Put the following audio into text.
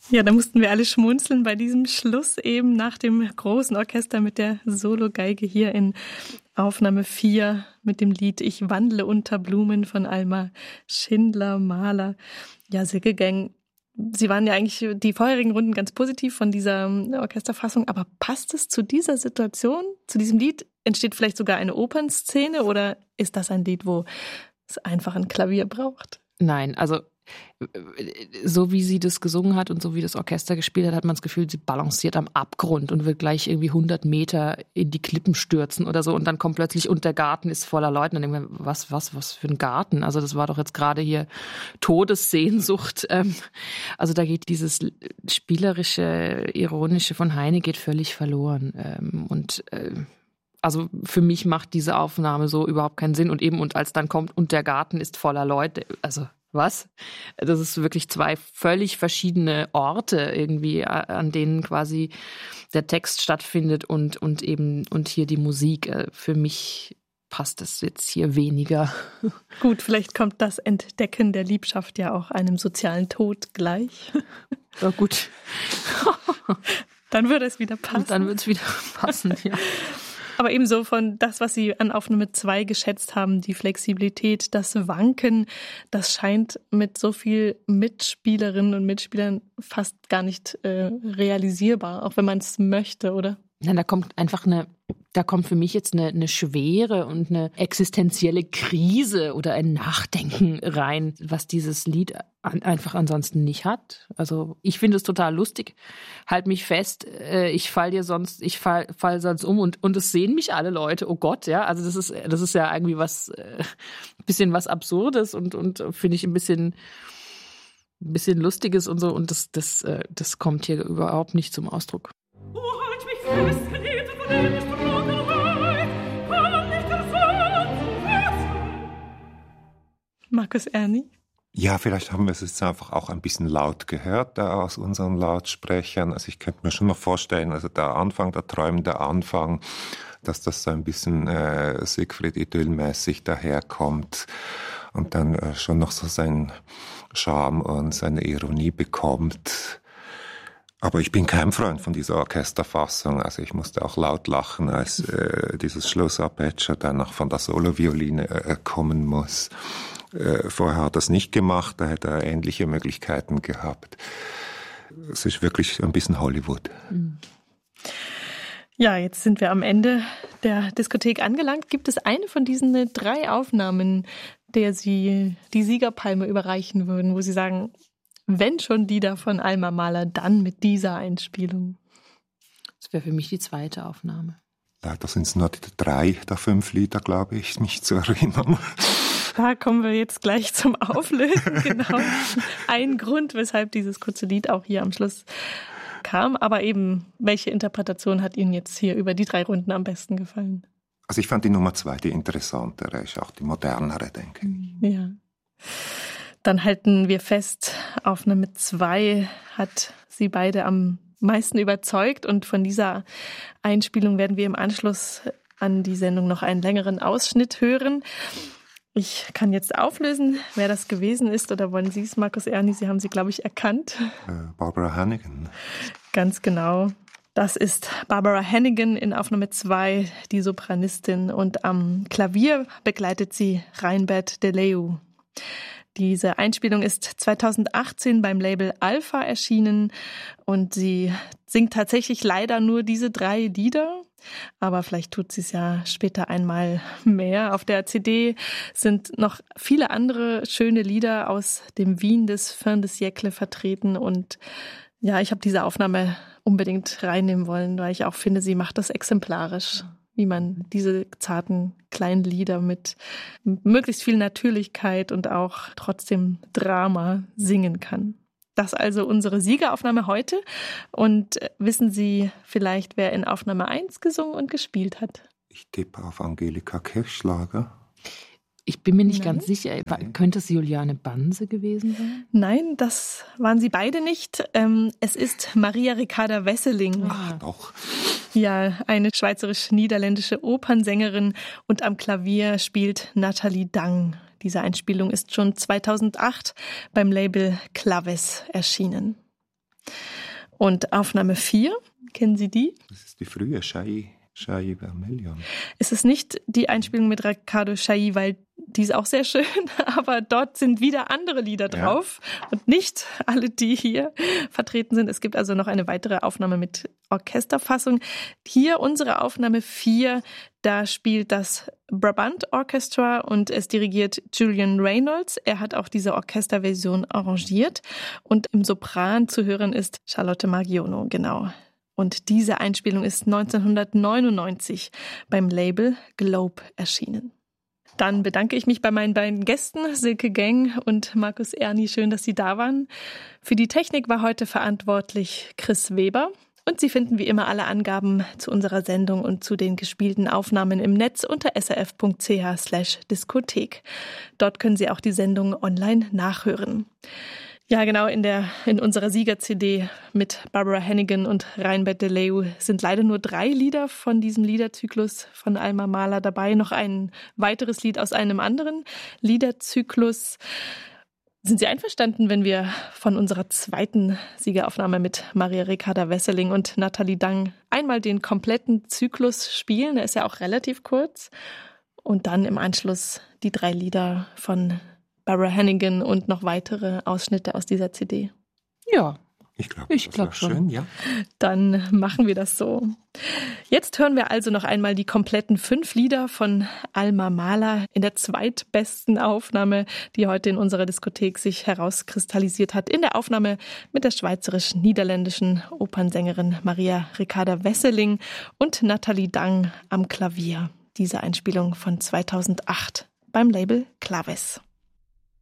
Ja, da mussten wir alle schmunzeln bei diesem Schluss eben nach dem großen Orchester mit der Sologeige hier in Aufnahme 4 mit dem Lied Ich wandle unter Blumen von Alma Schindler-Mahler. Ja, Silke Geng, Sie waren ja eigentlich die vorherigen Runden ganz positiv von dieser Orchesterfassung, aber passt es zu dieser Situation, zu diesem Lied? Entsteht vielleicht sogar eine Opernszene oder ist das ein Lied, wo es einfach ein Klavier braucht? Nein, also so wie sie das gesungen hat und so wie das Orchester gespielt hat, hat man das Gefühl, sie balanciert am Abgrund und will gleich irgendwie 100 Meter in die Klippen stürzen oder so und dann kommt plötzlich und der Garten ist voller Leute und dann denkt man, was für ein Garten? Also das war doch jetzt gerade hier Todessehnsucht. Also da geht dieses spielerische, ironische von Heine geht völlig verloren also für mich macht diese Aufnahme so überhaupt keinen Sinn und als dann kommt und der Garten ist voller Leute, also was? Das ist wirklich zwei völlig verschiedene Orte irgendwie, an denen quasi der Text stattfindet und hier die Musik. Für mich passt das jetzt hier weniger. Gut, vielleicht kommt das Entdecken der Liebschaft ja auch einem sozialen Tod gleich. Ja, gut. Dann würde es wieder passen. Und dann wird es wieder passen, ja. Aber ebenso von das, was Sie an Aufnahme 2 geschätzt haben, die Flexibilität, das Wanken, das scheint mit so viel Mitspielerinnen und Mitspielern fast gar nicht realisierbar, auch wenn man es möchte, oder? Nein, da kommt für mich jetzt eine Schwere und eine existenzielle Krise oder ein Nachdenken rein, was dieses Lied einfach ansonsten nicht hat. Also ich finde es total lustig. Halt mich fest, ich fall sonst um und es sehen mich alle Leute. Oh Gott, ja. Also das ist ja irgendwie was, bisschen was Absurdes und finde ich ein bisschen Lustiges und so und das kommt hier überhaupt nicht zum Ausdruck. Oh, halt mich fest, Geliebte, von dem ich Trockenheit, kann nicht das Herz fassen. Markus Erni? Ja, vielleicht haben wir es jetzt einfach auch ein bisschen laut gehört da aus unseren Lautsprechern. Also ich könnte mir schon noch vorstellen, also der träumende Anfang, dass das so ein bisschen Siegfried Idyll-mäßig daherkommt und dann schon noch so seinen Charme und seine Ironie bekommt. Aber ich bin kein Freund von dieser Orchesterfassung. Also ich musste auch laut lachen, als dieses Schlussarpeggio dann noch von der Solovioline kommen muss. Vorher hat er es nicht gemacht, da hätte er ähnliche Möglichkeiten gehabt. Es ist wirklich ein bisschen Hollywood. Ja, jetzt sind wir am Ende der Diskothek angelangt. Gibt es eine von diesen 3 Aufnahmen, der Sie die Siegerpalme überreichen würden, wo Sie sagen, wenn schon die da von Alma Mahler, dann mit dieser Einspielung? Das wäre für mich die zweite Aufnahme. Leider sind es nur 3 der 5 Lieder, glaube ich, mich zu erinnern. Da kommen wir jetzt gleich zum Auflösen, genau. Ein Grund, weshalb dieses kurze Lied auch hier am Schluss kam. Aber eben, welche Interpretation hat Ihnen jetzt hier über die 3 Runden am besten gefallen? Also ich fand die Nummer 2 die interessantere, ist auch die modernere, denke ich. Ja. Dann halten wir fest, Aufnahme 2 hat Sie beide am meisten überzeugt. Und von dieser Einspielung werden wir im Anschluss an die Sendung noch einen längeren Ausschnitt hören. Ich kann jetzt auflösen, wer das gewesen ist. Oder wollen Sie es, Markus Erni? Sie haben sie, glaube ich, erkannt. Barbara Hannigan. Ganz genau. Das ist Barbara Hannigan in Aufnahme 2, die Sopranistin. Und am Klavier begleitet sie Reinbert Deleu. Diese Einspielung ist 2018 beim Label Alpha erschienen und sie singt tatsächlich leider nur diese 3 Lieder. Aber vielleicht tut sie es ja später einmal mehr. Auf der CD sind noch viele andere schöne Lieder aus dem Wien des Fin de Siècle vertreten. Und ja, ich habe diese Aufnahme unbedingt reinnehmen wollen, weil ich auch finde, sie macht das exemplarisch, wie man diese zarten kleinen Lieder mit möglichst viel Natürlichkeit und auch trotzdem Drama singen kann. Das also unsere Siegeraufnahme heute. Und wissen Sie vielleicht, wer in Aufnahme 1 gesungen und gespielt hat? Ich tippe auf Angelika Kirchschlager. Ich bin mir nicht ganz sicher. Könnte es Juliane Banse gewesen sein? Nein, das waren sie beide nicht. Es ist Maria Ricarda Wesseling. Ach doch. Ja, eine schweizerisch-niederländische Opernsängerin. Und am Klavier spielt Nathalie Dang. Diese Einspielung ist schon 2008 beim Label Claves erschienen. Und Aufnahme 4, kennen Sie die? Das ist die frühe Chailly Vermilion. Es ist nicht die Einspielung mit Riccardo Chailly, weil die ist auch sehr schön, aber dort sind wieder andere Lieder drauf und nicht alle, die hier vertreten sind. Es gibt also noch eine weitere Aufnahme mit Orchesterfassung. Hier unsere Aufnahme 4, da spielt das Brabant Orchestra und es dirigiert Julian Reynolds. Er hat auch diese Orchesterversion arrangiert und im Sopran zu hören ist Charlotte Margiono, genau. Und diese Einspielung ist 1999 beim Label Globe erschienen. Dann bedanke ich mich bei meinen beiden Gästen, Silke Geng und Markus Erni. Schön, dass Sie da waren. Für die Technik war heute verantwortlich Chris Weber. Und Sie finden wie immer alle Angaben zu unserer Sendung und zu den gespielten Aufnahmen im Netz unter srf.ch/Diskothek. Dort können Sie auch die Sendung online nachhören. Ja, genau, in unserer Sieger-CD mit Barbara Hannigan und Reinbert de Leeuw sind leider nur 3 Lieder von diesem Liederzyklus von Alma Mahler dabei. Noch ein weiteres Lied aus einem anderen Liederzyklus. Sind Sie einverstanden, wenn wir von unserer zweiten Siegeraufnahme mit Maria Ricarda Wesseling und Nathalie Dang einmal den kompletten Zyklus spielen? Der ist ja auch relativ kurz. Und dann im Anschluss die 3 Lieder von Barbara Hannigan und noch weitere Ausschnitte aus dieser CD. Ja, ich glaube schon. Schön, ja. Dann machen wir das so. Jetzt hören wir also noch einmal die kompletten 5 Lieder von Alma Mahler in der zweitbesten Aufnahme, die heute in unserer Diskothek sich herauskristallisiert hat. In der Aufnahme mit der schweizerisch-niederländischen Opernsängerin Maria Ricarda Wesseling und Nathalie Dang am Klavier. Diese Einspielung von 2008 beim Label Claves.